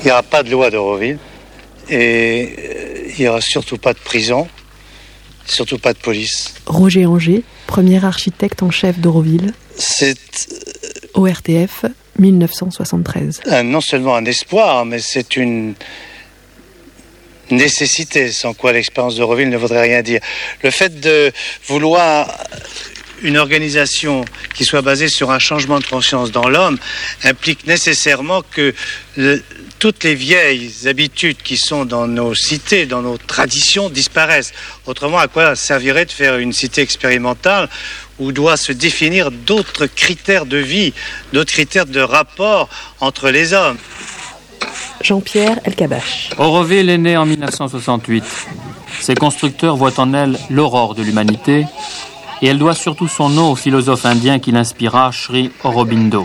Il n'y aura pas de loi d'Auroville et il n'y aura surtout pas de prison, surtout pas de police. Roger Anger, premier architecte en chef d'Auroville. C'est ORTF, 1973. non seulement un espoir, mais c'est une nécessité, sans quoi l'expérience d'Auroville ne voudrait rien dire. Le fait de vouloir une organisation qui soit basée sur un changement de conscience dans l'homme implique nécessairement que toutes les vieilles habitudes qui sont dans nos cités, dans nos traditions, disparaissent. Autrement, à quoi servirait de faire une cité expérimentale où doit se définir d'autres critères de vie, d'autres critères de rapport entre les hommes? Jean-Pierre Elkabbach. Auroville est née en 1968. Ses constructeurs voient en elle l'aurore de l'humanité et elle doit surtout son nom au philosophe indien qui l'inspira, Sri Aurobindo.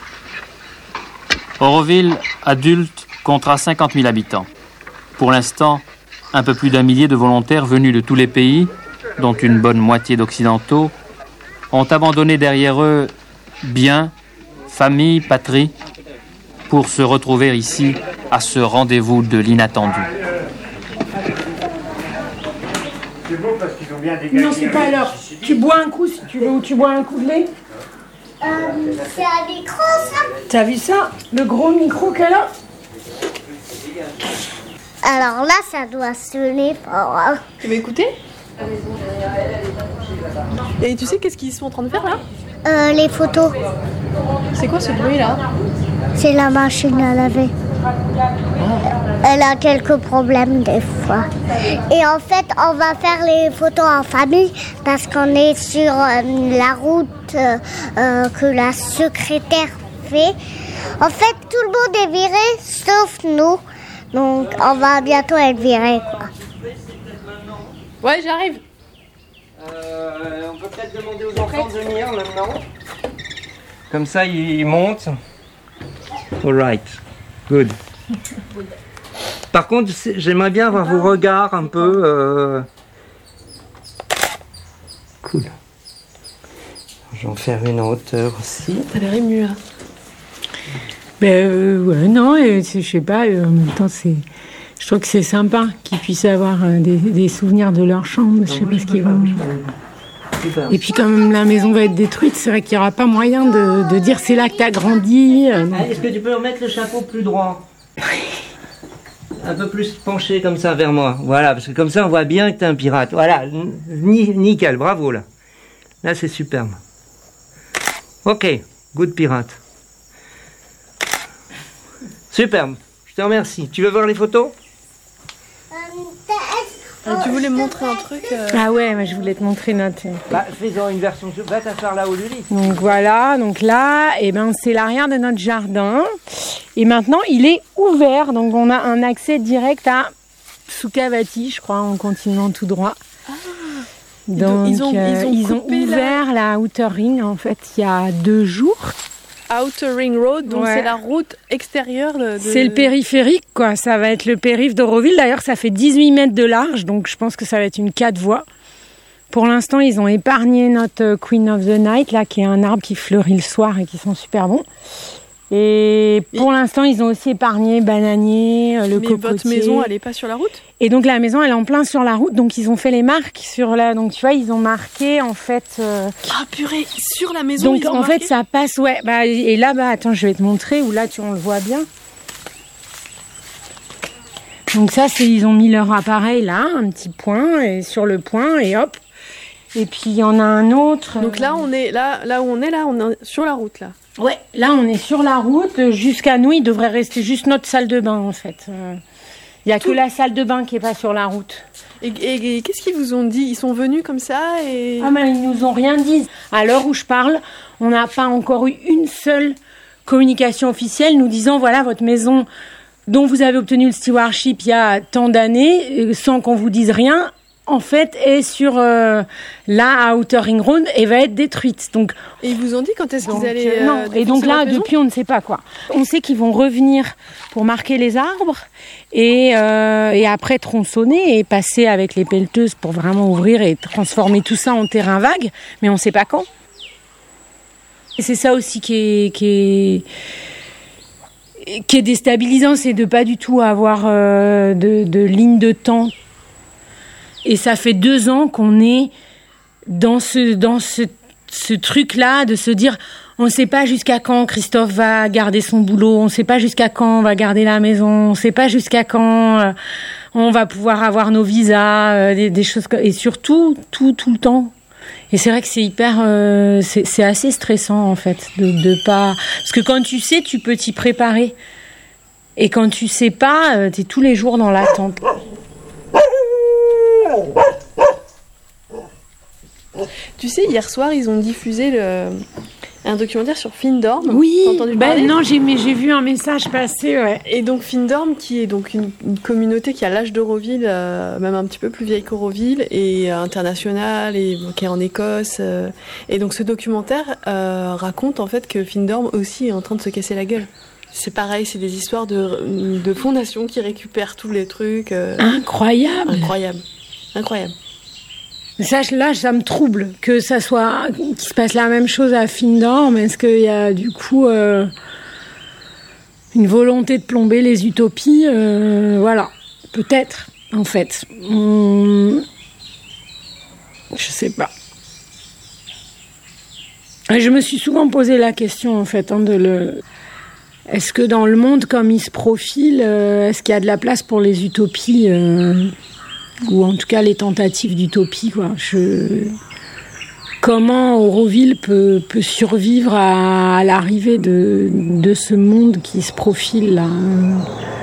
Auroville, adulte, comptera 50 000 habitants. Pour l'instant, un peu plus d'1 millier de volontaires venus de tous les pays, dont une bonne moitié d'occidentaux, ont abandonné derrière eux biens, famille, patrie, pour se retrouver ici à ce rendez-vous de l'inattendu. Non, c'est pas alors. Tu bois un coup si tu veux, ou tu bois un coup de lait. C'est un micro, ça? T'as vu ça? Le gros micro qu'elle a? Alors là, ça doit sonner fort. Hein. Tu veux écouter? Et tu sais qu'est-ce qu'ils sont en train de faire là? Les photos. C'est quoi ce bruit là? C'est la machine à laver. Elle a quelques problèmes des fois. Et en fait, on va faire les photos en famille parce qu'on est sur la route que la secrétaire fait. En fait, tout le monde est viré sauf nous. Donc, on va bientôt être viré, quoi. Ouais, j'arrive. On peut peut-être demander aux enfants de venir maintenant. Comme ça, ils montent. All right. Good. Par contre, j'aimerais bien avoir vos regards un peu. Cool. J'en vais faire une en hauteur aussi. T'as l'air ému là. Ouais, non, je sais pas, en même temps, je trouve que c'est sympa qu'ils puissent avoir des souvenirs de leur chambre. Je sais pas ce qu'ils vont. Et puis, comme la maison va être détruite, c'est vrai qu'il n'y aura pas moyen de dire c'est là que tu as grandi. Est-ce que tu peux remettre le chapeau plus droit? Un peu plus penché comme ça vers moi. Voilà, parce que comme ça, on voit bien que tu es un pirate. Voilà, nickel, bravo là. Là, c'est superbe. Ok, good pirate. Superbe, je te remercie. Tu veux voir les photos? Tu voulais me montrer un truc Ah ouais, moi je voulais te montrer notre... Fais-en une version. Va t'asseoir là au lit. Donc voilà, donc là, c'est l'arrière de notre jardin. Et maintenant, il est ouvert. Donc on a un accès direct à Sukhavati, je crois, en continuant tout droit. Ah. Donc ils ont ouvert la Outer Ring, en fait, il y a 2 jours. Outer Ring Road, donc ouais. C'est la route extérieure de... C'est le périphérique, quoi. Ça va être le périph' d'Auroville. D'ailleurs, ça fait 18 mètres de large, donc je pense que ça va être une 4 voies. Pour l'instant, ils ont épargné notre Queen of the Night, là, qui est un arbre qui fleurit le soir et qui sent super bon. Et pour l'instant, ils ont aussi épargné bananier, le cocotier. Mais votre maison, elle n'est pas sur la route? Et donc la maison, elle est en plein sur la route, donc ils ont fait les marques sur la... Donc tu vois, ils ont marqué en fait... Ah purée, sur la maison, donc ils ont en marqué. fait, ça passe, ouais. Et là, attends, je vais te montrer, où là, on le voit bien. Donc ça, ils ont mis leur appareil là, un petit point, et sur le point, et hop. Et puis il y en a un autre. Donc là, on est là où on est sur la route là. Ouais, là on est sur la route. Jusqu'à nous, il devrait rester juste notre salle de bain en fait. Il n'y a que la salle de bain qui n'est pas sur la route. Et qu'est-ce qu'ils vous ont dit? Ils sont venus comme ça et... Ah mais ils nous ont rien dit. À l'heure où je parle, on n'a pas encore eu une seule communication officielle nous disant voilà votre maison dont vous avez obtenu le stewardship il y a tant d'années, sans qu'on vous dise rien, en fait, est sur la Outer Ring Road et va être détruite. Donc, et ils vous ont dit quand est-ce qu'ils allaient... non. Et donc là, depuis, on ne sait pas quoi. On sait qu'ils vont revenir pour marquer les arbres et après tronçonner et passer avec les pelleteuses pour vraiment ouvrir et transformer tout ça en terrain vague, mais on ne sait pas quand. Et c'est ça aussi qui est qui est déstabilisant, c'est de pas du tout avoir de ligne de temps. Et ça fait 2 ans qu'on est dans ce truc-là de se dire, on ne sait pas jusqu'à quand Christophe va garder son boulot, on ne sait pas jusqu'à quand on va garder la maison, on ne sait pas jusqu'à quand on va pouvoir avoir nos visas, des choses et surtout tout le temps. Et c'est vrai que c'est hyper, c'est assez stressant en fait de pas, parce que quand tu sais, tu peux t'y préparer, et quand tu sais pas, t'es tous les jours dans l'attente. Tu sais, hier soir, ils ont diffusé un documentaire sur Findorm. Oui, t'as entendu parler ? non, j'ai vu un message passer, ouais. Et donc Findorm, qui est donc une communauté qui a l'âge d'Auroville, même un petit peu plus vieille qu'Auroville, et internationale, et qui est en Écosse. Et donc ce documentaire raconte en fait que Findorm aussi est en train de se casser la gueule. C'est pareil, c'est des histoires de fondations qui récupèrent tous les trucs. Incroyable. Ça me trouble que ça soit, qu'il se passe la même chose à Findorm. Est-ce qu'il y a du coup une volonté de plomber les utopies Voilà, peut-être, en fait. Je sais pas. Et je me suis souvent posé la question, en fait, est-ce que dans le monde, comme il se profile, est-ce qu'il y a de la place pour les utopies ou en tout cas les tentatives d'utopie, quoi. Comment Auroville peut survivre à l'arrivée de ce monde qui se profile là.